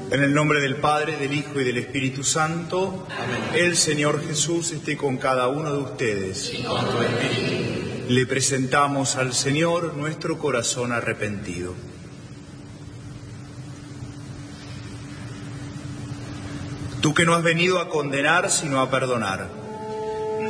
En el nombre del Padre, del Hijo y del Espíritu Santo. Amén. El Señor Jesús esté con cada uno de ustedes. Y con tu espíritu. Le presentamos al Señor nuestro corazón arrepentido. Tú que no has venido a condenar, sino a perdonar.